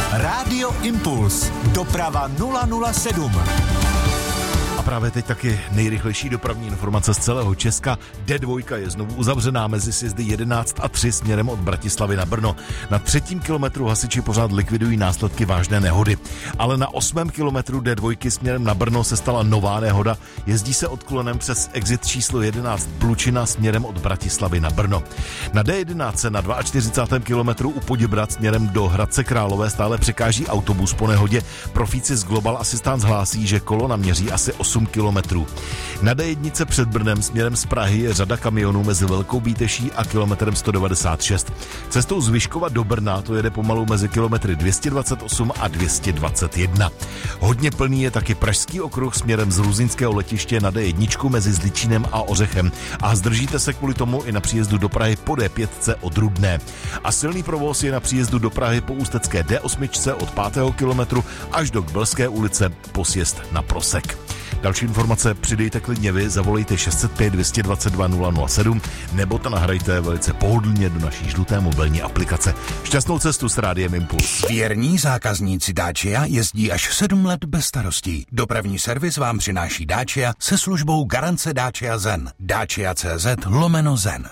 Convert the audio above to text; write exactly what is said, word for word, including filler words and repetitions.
Rádio Impuls. Doprava nula nula sedm. A právě teď taky nejrychlejší dopravní informace z celého Česka. D dva je znovu uzavřená mezi sjezdy jedenáct a tři směrem od Bratislavy na Brno. Na třetím kilometru hasiči pořád likvidují následky vážné nehody. Ale na osmém kilometru D dva směrem na Brno se stala nová nehoda. Jezdí se odklonem přes exit číslo jedenáct Plučina směrem od Bratislavy na Brno. Na D jedenáct na čtyřicátém druhém kilometru u Poděbrad směrem do Hradce Králové stále překáží autobus po nehodě. Profíci z Global Assistance hlásí, že kolona měří asi osm kilometrů. Na D jedna před Brnem směrem z Prahy je řada kamionů mezi Velkou Bíteší a kilometrem sto devadesát šest. Cestou z Vyškova do Brna to jede pomalu mezi kilometry dvě stě dvacet osm a dvě stě dvacet jedna. Hodně plný je taky Pražský okruh směrem z Ruzyňského letiště na D jedna mezi Zličínem a Ořechem a zdržíte se kvůli tomu i na příjezdu do Prahy po D pět od Rudné. A silný provoz je na příjezdu do Prahy po ústecké D osm od pátého kilometru až do Kbelské ulice po sjezd na Prosek. Další informace přidejte klidně vy, zavolejte šest set pět dvě dva dva nula nula sedm nebo to nahrajte velice pohodlně do naší žluté mobilní aplikace. Šťastnou cestu s Rádiem Impuls. Věrní zákazníci Dacia jezdí až sedm let bez starostí. Dopravní servis vám přináší Dacia se službou garance Dacia Zen. Dacia tečka cé zet lomeno Zen.